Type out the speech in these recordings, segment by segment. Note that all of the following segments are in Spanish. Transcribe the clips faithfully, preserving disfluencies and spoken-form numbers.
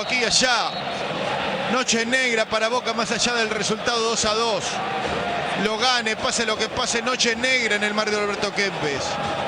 aquí y allá. Noche negra para Boca más allá del resultado dos a dos. Lo gane, pase lo que pase, noche negra en el Mario Alberto Kempes.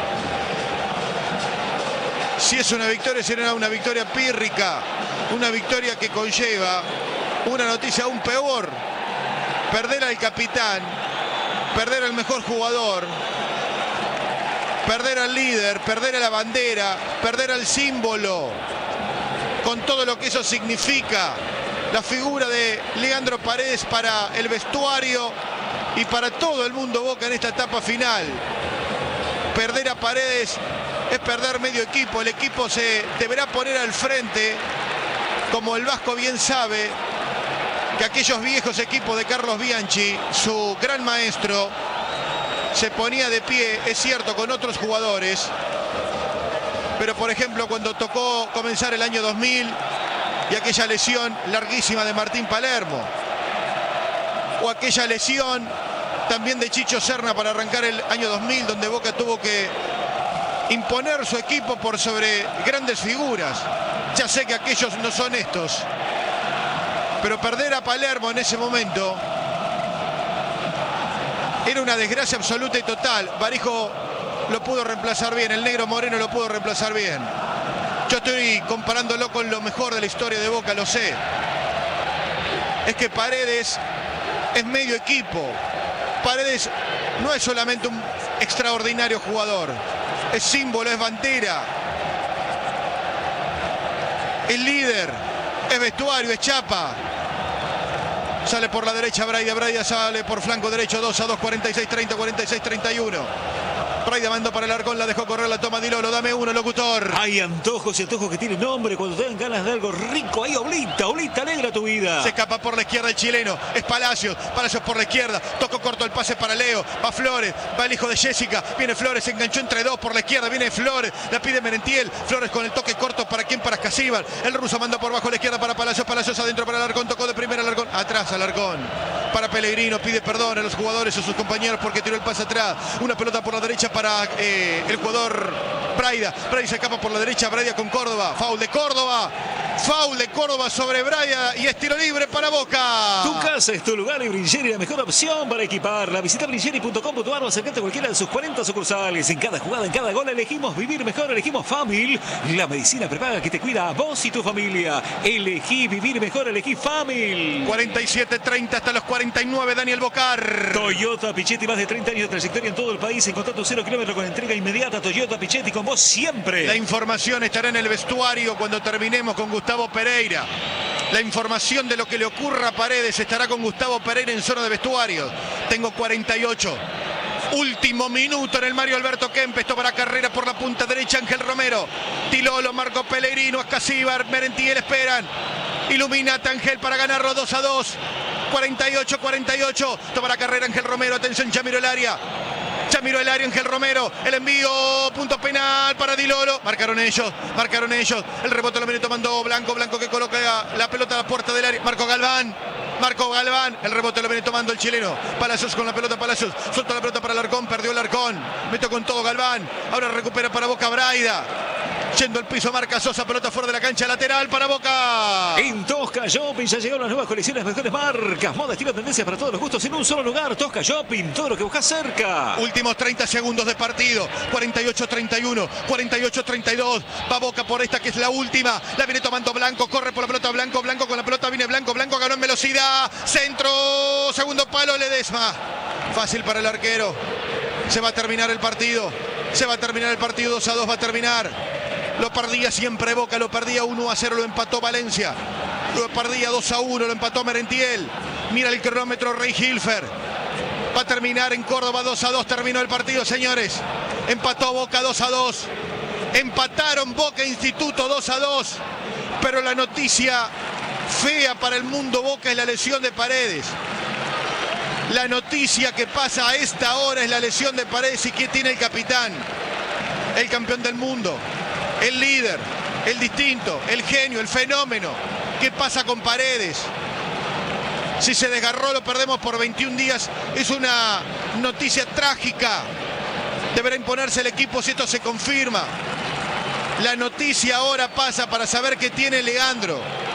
Si es una victoria, será una victoria pírrica. Una victoria que conlleva una noticia aún peor. Perder al capitán, perder al mejor jugador, perder al líder, perder a la bandera, perder al símbolo, con todo lo que eso significa. La figura de Leandro Paredes para el vestuario y para todo el mundo Boca en esta etapa final. Perder a Paredes es perder medio equipo. El equipo se deberá poner al frente, como el Vasco bien sabe, que aquellos viejos equipos de Carlos Bianchi, su gran maestro, se ponía de pie, es cierto, con otros jugadores, pero por ejemplo cuando tocó comenzar el año dos mil y aquella lesión larguísima de Martín Palermo, o aquella lesión también de Chicho Serna para arrancar el año dos mil, donde Boca tuvo que imponer su equipo por sobre grandes figuras. Ya sé que aquellos no son estos, pero perder a Palermo en ese momento era una desgracia absoluta y total. Barijo lo pudo reemplazar bien, el negro Moreno lo pudo reemplazar bien. Yo estoy comparándolo con lo mejor de la historia de Boca, lo sé. Es que Paredes es medio equipo. Paredes no es solamente un extraordinario jugador, es símbolo, es bandera, es líder, es vestuario, es chapa. Sale por la derecha Braida, Braida sale por flanco derecho, dos a dos, cuarenta y seis treinta, cuarenta y seis treinta y uno. Braida mandó para el Arcón, la dejó correr, la toma Dilolo, dame uno, locutor. Hay antojos y antojos que tienen nombre cuando te dan ganas de algo rico. Ahí Oblita, Oblita alegra tu vida. Se escapa por la izquierda el chileno, es Palacios, Palacios por la izquierda, tocó corto el pase para Leo, va Flores, va el hijo de Jessica, viene Flores, se enganchó entre dos por la izquierda, viene Flores, la pide Merentiel, Flores con el toque corto, ¿para quién? Para Escasíbar, el ruso mandó por bajo la izquierda para Palacios, Palacios adentro para el Arcón, tocó de primera al Arcón, atrás al Arcón, para Pellegrino, pide perdón a los jugadores o sus compañeros porque tiró el pase atrás, una pelota por la derecha para eh, el jugador Braida, Braida se escapa por la derecha, Braida con Córdoba, foul de Córdoba, foul de Córdoba sobre Braida y es tiro libre para Boca. Tu casa es tu lugar y Brincheri la mejor opción para equiparla. Visita brincheri punto com punto ar o acercate a cualquiera de sus cuarenta sucursales. En cada jugada, en cada gol elegimos vivir mejor, elegimos Famil, la medicina prepaga que te cuida a vos y tu familia. Elegí vivir mejor, elegí Famil. cuarenta y siete treinta hasta los cuarenta y nueve, Daniel Bocar. Toyota Pichetti, más de treinta años de trayectoria en todo el país. Encontrá tu cero kilómetro con entrega inmediata. Toyota Pichetti, con vos siempre. La información estará en el vestuario cuando terminemos con Gustavo Pereira. La información de lo que le ocurra a Paredes estará con Gustavo Pereira en zona de vestuario. Tengo cuarenta y ocho. Último minuto en el Mario Alberto Kempes. Tomará carrera por la punta derecha Ángel Romero. Tilolo, Marco Pellegrino, Escasíbar, Merentiel esperan. Ilumina Tangel para ganarlo dos a dos. cuarenta y ocho cuarenta y ocho. Tomará carrera Ángel Romero. Atención, ya miró el área. Ya miró el área Ángel Romero. El envío, punto penal para Dilolo. Marcaron ellos, marcaron ellos. El rebote lo viene tomando Blanco. Blanco que coloca la pelota a la puerta del área. Marco Galván. Marco Galván, el rebote lo viene tomando el chileno. Palacios con la pelota, Palacios. Suelta la pelota para el Arcón, perdió el Arcón. Metió con todo Galván. Ahora recupera para Boca Braida. Yendo al piso, marca Sosa, pelota fuera de la cancha, lateral para Boca. En Tosca Shopping ya llegaron las nuevas colecciones, mejores marcas, moda, estilo, tendencias para todos los gustos en un solo lugar. Tosca Shopping, todo lo que buscas cerca. Últimos treinta segundos de partido. cuarenta y ocho treinta y uno, cuarenta y ocho treinta y dos. Va Boca por esta que es la última. La viene tomando Blanco, corre por la pelota Blanco, Blanco con la pelota, viene Blanco, Blanco ganó en velocidad. Centro, segundo palo, Ledesma. Fácil para el arquero. Se va a terminar el partido. Se va a terminar el partido, dos a dos va a terminar. Lo perdía siempre Boca, lo perdía uno a cero, lo empató Valencia. Lo perdía dos a uno, lo empató Merentiel. Mira el cronómetro Rey Hilfer. Va a terminar en Córdoba dos a dos, terminó el partido, señores. Empató Boca dos a dos. Empataron Boca Instituto dos a dos. Pero la noticia fea para el mundo Boca es la lesión de Paredes. La noticia que pasa a esta hora es la lesión de Paredes y que tiene el capitán. El campeón del mundo. El líder, el distinto, el genio, el fenómeno. ¿Qué pasa con Paredes? Si se desgarró lo perdemos por veintiún días. Es una noticia trágica. Deberá imponerse el equipo si esto se confirma. La noticia ahora pasa para saber qué tiene Leandro.